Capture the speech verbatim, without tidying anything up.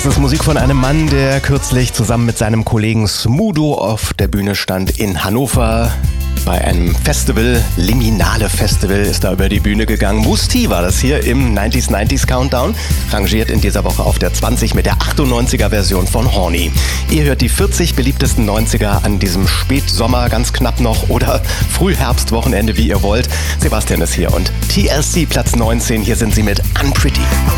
Das ist Musik von einem Mann, der kürzlich zusammen mit seinem Kollegen Smudo auf der Bühne stand in Hannover. Bei einem Festival, Liminale Festival, ist da über die Bühne gegangen. Musti war das hier im neunziger neunzig Countdown, rangiert in dieser Woche auf der zwanzig mit der achtundneunziger Version von Horny. Ihr hört die vierzig beliebtesten neunziger an diesem Spätsommer, ganz knapp noch, oder Frühherbstwochenende, wie ihr wollt. Sebastian ist hier und T L C Platz neunzehn, hier sind sie mit Unpretty.